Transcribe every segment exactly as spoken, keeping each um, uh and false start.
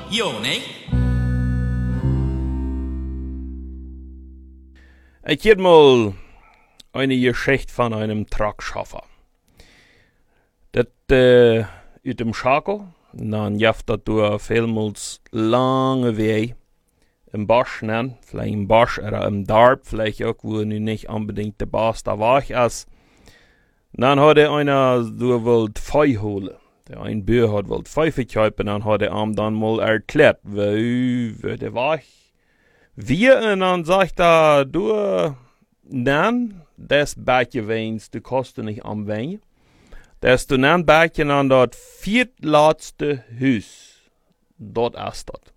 Jo, ne? Ich heb mal eine Geschichte von einem Truckschaffer. Das äh, uit dem Schako, dann jaft dat door vielmals lange Weg im Bosch nennen, vielleicht im Bosch oder im Dorp, vielleicht auch, wo nu nicht unbedingt der Boss da war ich als. Dann hat er einer, du wollt Feu holen. Der ein Bär hat wollt Feu verkaufen, dann hat er ihm dann mal erklärt, wie, wie der war ich. Wir, und dann sagt er, du, dann, das Bäckchen weinst, du kostet nicht am Wein. Das du dann Bäckchen an das viertletzte Haus. Dort ist das.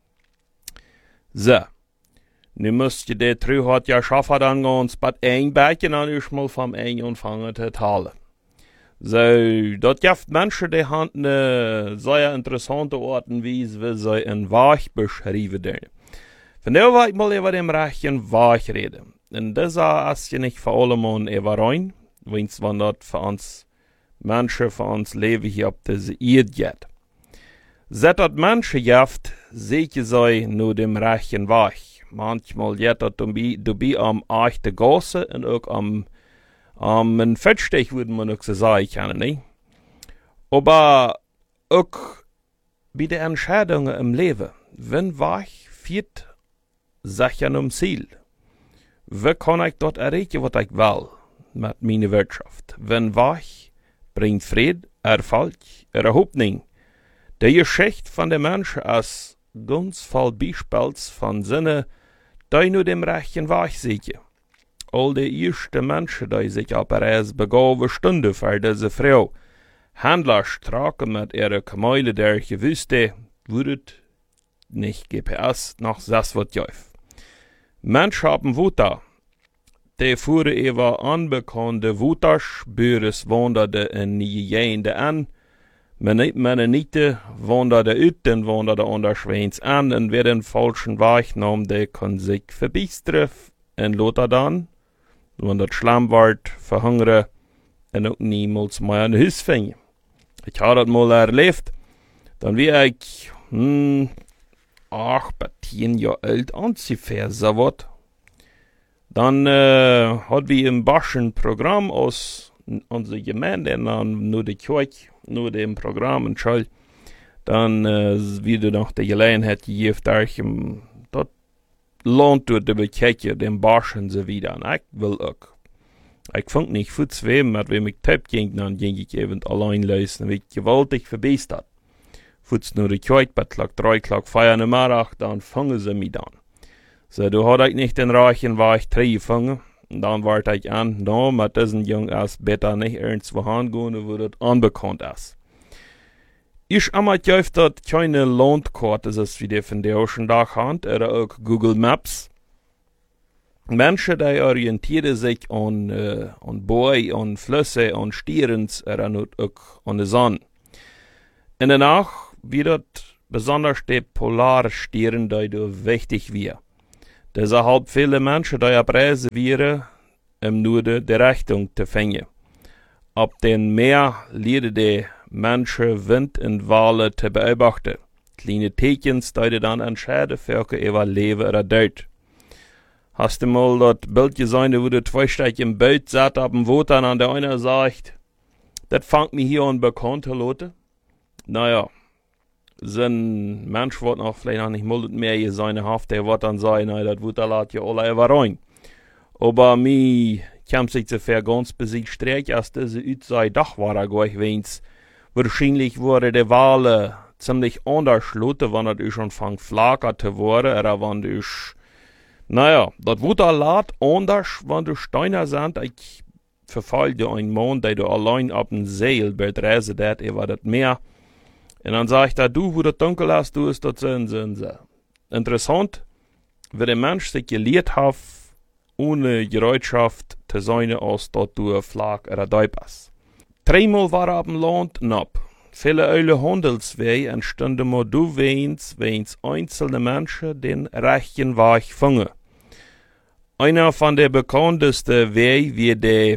So. Nu müsst ihr der Trü hat ja schaffen, dann gehen spät ein Bäckchen an, ich mal vom ein anfangen zu zahlen. So, dort gibt Menschen, die haben eine sehr interessante Art und Weise, wie sie in Wach beschreiben werden. Von der will ich mal über dem rechten Wach reden. Und das ist ja nicht für alle Mann über rein, wenn es das für uns Menschen, für uns Leben hier auf dieser Erde geht. Seit das Menschen gibt, seht sie nur dem rechten Wach. Manchmal geht das dabei am echten Gasse und auch am Um, ein Fettstich würde man auch so sagen können, nicht? Aber auch bei den Entscheidungen im Leben, wenn ich viert Sachen um Ziel, wie kann ich dort erreichen, was ich will mit meiner Wirtschaft? Wenn ich bringt Frieden, Erfolg, oder Hoffnung. Die Geschichte von den Menschen ist ganz voll Beispiels von Sinne, die nur dem rechten Weg sehen. All die ersten Menschen, die sich auf eine begabene Stunde für diese Frau Händler straken mit ihren Kamele der Gewüste, wurde nicht G P S nach das wird jäuf. Menschen haben Wuta. Die fuhren über unbekannte Wutaschbüres wanderte in Jende an. Meine Niete wanderte ut, den wanderte an der Schweins an, und wer den falschen Weg nahm, der kann sich verbiestern und Lothar dann. Wenn das Schlamm ward, verhungere, und auch niemals mehr ein Haus finden. Ich habe das mal erlebt. Dann wie ich, hm, ach, bei zehn Jahre alt, ungefähr so was. Dann äh, hat wir im Bosch ein Programm aus unserer Gemeinde, dann nur die Kirche, nur dem Programm, und schon. Dann äh, wieder noch die Gelegenheit gegeben, da ich im lohnt durch die Bekijken, den Bosch und so wieder. Und ich will auch. Ich fand nicht für zwei, mit wem ich tapp ging, dann ging ich eben allein lösen, wie ich gewaltig verbessert. Futz nur die Kirche, bei Tag drei, Tag vier in der Mittag, dann fangen sie mich an. So, du hatte ich nicht den reichen Weg drei gefangen. Und dann warte ich an, no, mit diesen Jungen ist besser nicht irgendwo hingehen, wo das unbekannt ist. Ich habe dort keine Landkarte, das ist wie die von der schon da hand, oder auch Google Maps. Menschen, die orientieren sich an, äh, an Bäume, an Flüsse, an Stierens, oder auch an der Sonne. In der Nacht wird besonders die Polarstieren, die da wichtig wird. Deshalb viele Menschen, die abreisen wären, im Norden die Richtung zu finden. Ab dem Meer leiden die Menschen Wind und Wale zu beobachten. Kleine Tekens, die dann entscheiden, für ihr Leben oder Tod. Hast du mal das Bild gesehen, wo du zwei Stück im Boot sitzt, auf dem Wasser, und der eine sagt, das fängt mich hier an bekannt, Leute. Naja, so ein Mensch wird noch vielleicht noch nicht mal mehr hier sein, der wird dann sagen, nein, das Wasser lässt ja alle über rein. Aber mir kommt sich zu ver ganz besiegt streck, als diese Utsei doch war er gar nicht. Wahrscheinlich wurde die Wale ziemlich anders schlutte, wenn er schon fang flacker zu werden, oder wenn du, naja, das Wasser lädt anders, wenn du Steiner sind. Ich verfall dir einen Mann, der du allein auf dem Seil betreise, dat über das Meer. Und dann sagt er, du, wo das dunkel ist, du ist das Sinn, Sinn, Sinn. Interessant, wie der Mensch sich gelehrt hat, ohne Gerätschaft zu sein, als dort du Flag oder Deib ist. Dreimal war er auf dem Land knapp. Viele eule Handelswege entstanden mal du weins, weins einzelne Menschen den rechten Weg fangen. Einer von der bekanntesten Wege wie der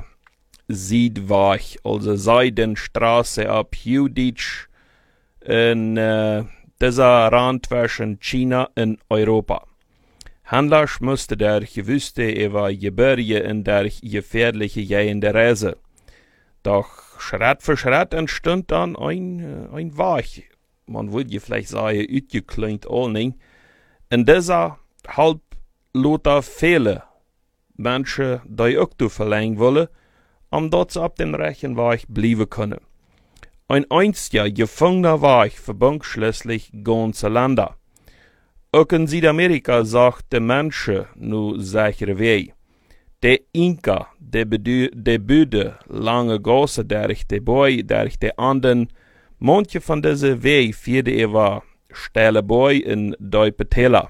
Südweg, also Seidenstraße ab Juditsch in äh, dieser Rand zwischen China und Europa. Handels musste der gewusste über Gebirge in der gefährliche jagende Reise. Doch Schritt für Schritt entstand dann ein, ein Weg, man würde vielleicht sagen, uitgekleint Olning, in dieser halb lauter viele Menschen, die auch zu verlangen wollen, um dort auf dem rechten Weg bleiben können. Ein einziger gefundener Weg verband schließlich ganze Länder. Auch in Südamerika sagt der Menschen nur sichere Weg. Der Inka, der Bude lange Gasse durch die Boy, durch die anderen, manche von diesen Wegen führte über steile Boy in diepe Täler.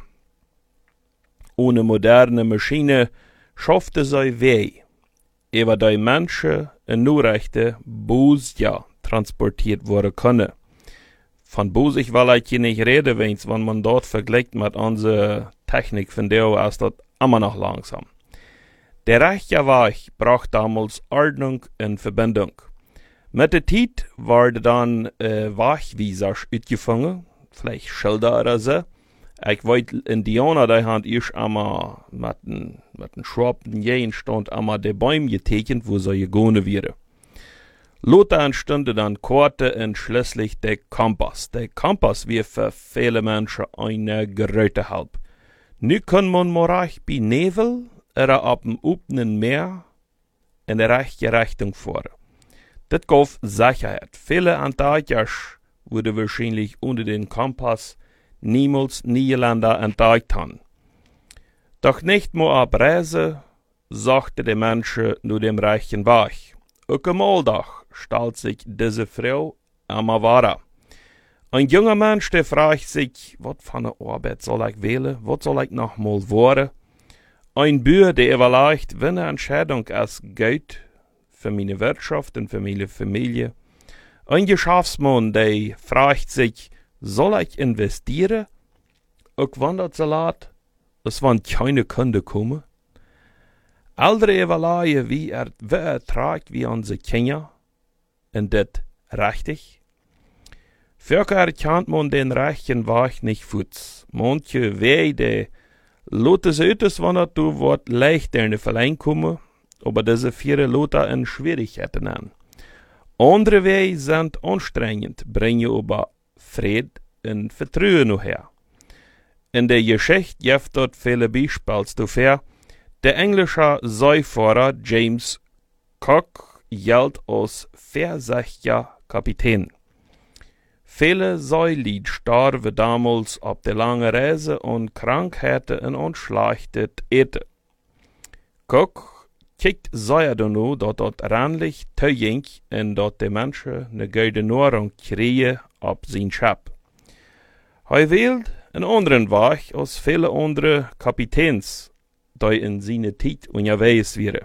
Ohne moderne Maschine schaffte sie Weg, über die Menschen in nur rechte Busja transportiert worden können. Von Busig will ich hier nicht reden, wenn man dort vergleicht mit unserer Technik, von der ist das immer noch langsam. Der rechte Weg braucht damals Ordnung und Verbindung. Mit der Zeit werden dann äh, Wegweiser uitgefangen, vielleicht Schilder oder so. Ich weiß, Indianer, die haben erst einmal mit den Schwaben jeden stand einmal die Bäume getekent, wo sie gegangen wären. Lothar entstanden dann Karte und schließlich der Kompass. Der Kompass wird für viele Menschen eine Geräte halb. Nu kann man morach bei Nebel oder auf dem offenen Meer in der rechte Richtung fahren. Das gab Sicherheit. Viele Antarktiker wurden wahrscheinlich unter den Kompass niemals Niederländer entdeckt haben. Doch nicht nur ab Reise sagte der Mensch nur dem rechten Weg. Auch am Alltag stellt sich diese Frau immer wahr. Ein junger Mensch, der fragt sich, was für eine Arbeit soll ich wählen, was soll ich noch mal werden? Ein Bürger, der überlegt, wenn eine Entscheidung es geht, für meine Wirtschaft und für meine Familie. Ein Geschäftsmann, der fragt sich, soll ich investieren? Auch wenn das Salat, es waren keine Kunden kommen. Ältere überlegen, wie er, wie er trägt, wie unsere Kinder. Und das richtig? Für erkennt man den rechten Weg nicht futz. Manche Wege, die Lotte se utes wanneer du wat leichter in de verlein kommen, aber diese vier Lotte in Schwierigkeiten an. Andere Wege sind anstrengend, bringen aber Fried und Vertrauen noch her. In der Geschichte gibt dort viele Beispiele dafür. Der englische Seefahrer James Cook gilt als vorsichtiger Kapitän. Viele Seelied starben damals auf der langen Reise und Krankheiten und unschlechtet Eten. Cook kijkt sehr danach, dass dort randlich teuing und dass die Menschen eine gute Nahrung kriegen auf sein Schiff. Er wählt einen anderen Weg als viele andere Kapitäns, die in seiner Zeit unterwegs waren.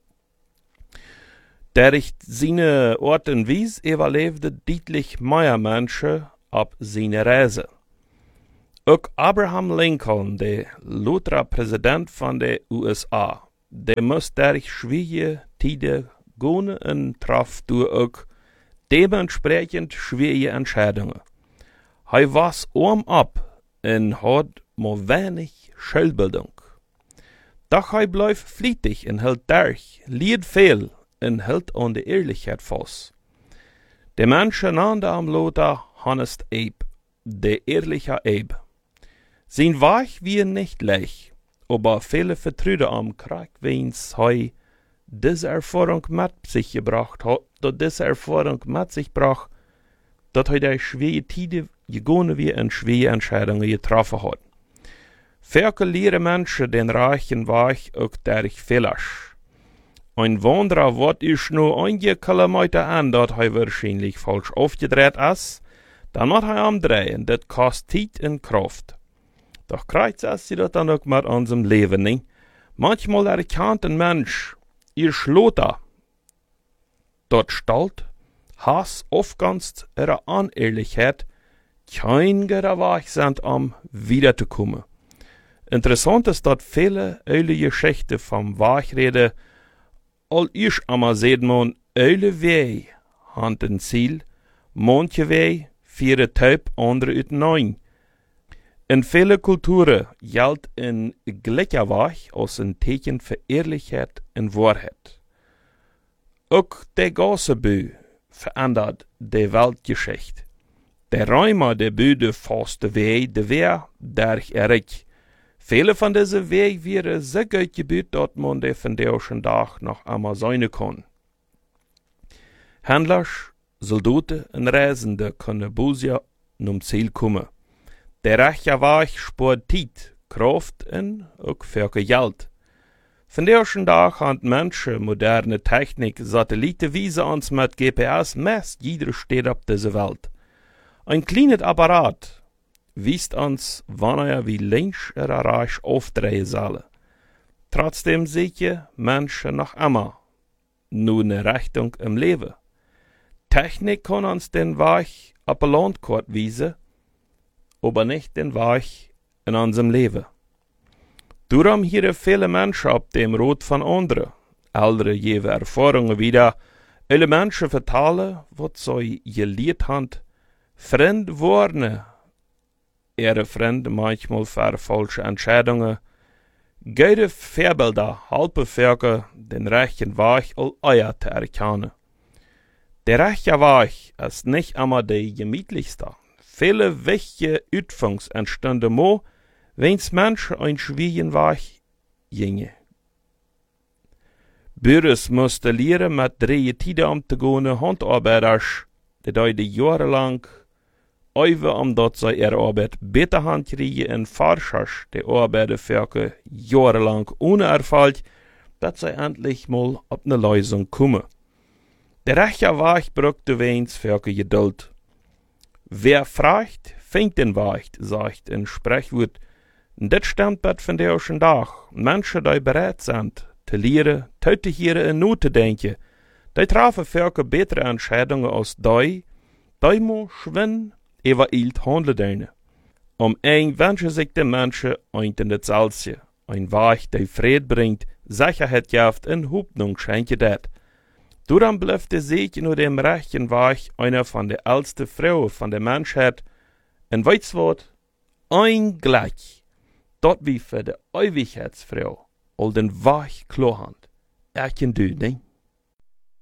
Durch seine Art und Weise überlebte deutlich mehr Menschen auf seiner Reise. Auch Abraham Lincoln, der lutherer Präsident von den U S A, der musste durch schwierige Zeiten gehen und traf durch auch dementsprechend schwierige Entscheidungen. Er war arm ab und hat nur wenig Schulbildung. Doch er blieb flittig und hält durch, liet viel und hält an der Ehrlichkeit fest. Der Mensch nannte am Lothar Hannes Abe, der ehrliche Abe. Sein Weg war nicht leicht, aber viele vertrauten am Krieg, wenn er diese Erfahrung mit sich gebracht hat, dass diese Erfahrung mit sich brachte, dass er durch schwere Zeiten gegangen war und schwere Entscheidungen getroffen hat. Viele lehren Menschen den reichen Weg auch durch Fehler. Ein Wanderer wird ich nur einige Kilometer an, dass er wahrscheinlich falsch aufgedreht ist, dann muss er umdrehen, das kostet Zeit und Kraft. Doch kriegt es sich das dann auch mit unserem Leben nicht. Manchmal erkennt ein Mensch, ihr Schlotter, dort stellt, Hass aufganzt ihre Unehrlichkeit, kein guter Weg sind, um wiederzukommen. Interessant ist, dass viele eule Geschichten vom Weg reden, all ich einmal seht man, eule Wege haben ein Ziel, manche Wege vieren Typ andere uit neun. In vele culturen geldt een gelijkerwacht als een teken voor eerlijkheid en waarheid. Ook de Gassenbu verandert de Weltgeschichte. De Römer de de vaste Weg, de Wehr, derg Erik. Viele von deze Weg wären so gut gebaut, dat man de vandaag dag nog einmal zijn kon. Händlers, Soldaten en Reisende kunnen boosja num Ziel kommen. De rechte Weg spoort tijd, kracht en ook veel geld. Vandaag dag haben Menschen moderne Technik, Satelliten wiesen uns mit G P S meist jeder steht auf dieser Welt. Ein kleines Apparat wiest uns, wann er wie links oder rechts aufdrehen soll. Trotzdem sehe Menschen noch immer nur eine Richtung im Leben. Technik kann uns den Weg auf ein Landkart wiesen, aber nicht den Weg in unserem Leben. Darum hier viele Menschen auf dem Rot von anderen. Ältere jewe Erfahrungen wieder. Alle Menschen vertalen, was sie gelehrt haben, Fremd worden. Ihre Fremde manchmal für falsche Entscheidungen. Gute Vorbilder helfen Völker, den rechten Weg all euer zu erkennen. Der rechte Weg ist nicht immer der gemütlichste. Viele wichtige Utfangs entstanden mo, wenn's Menschen einen schwierigen Weg gingen. Bürgers mussten lernen, mit drei Tiden umzugehen, Handarbeiters, die die jahrelang over omdat zij ihre Arbeit beter handkriegen en Forschers, die arbeiten Völker jahrelang ohne Erfolg, dass sie endlich mal auf eine Lösung kommen. Der rechte Weg braucht weins Völker Geduld. Wer fragt, findet den Weg, sagt ein Sprechwort. Und das stimmt bei von der ersten Tag. Menschen, die bereit sind, zu lernen, zu hören und nachzudenken, die treffen Völker bessere Entscheidungen als die, die mal schwingen, übereilt handeln. Om een wünschen sich die Menschen ein in das Salzje, ein Weg, der Fried bringt, Sicherheit gibt und Hoffnung schenkt dat. Darum bleibt der Sieg nur dem rechten Weg einer von der ältesten Frauen von der Menschheit, ein Weizwort, ein gleich, dort wie für die Ewigkeitsfrau, all den Weg klar hand. Erken du, ne?